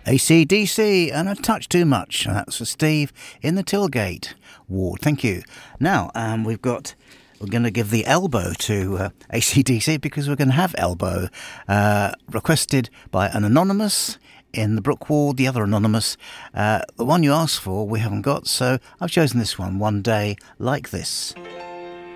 AC/DC and a touch too much. That's for Steve in the Tilgate ward. Thank you. Now, we're going to give the elbow to AC/DC because we're going to have elbow requested by an anonymous in the Brook ward, the other anonymous. The one you asked for we haven't got, so I've chosen this one, One Day Like This.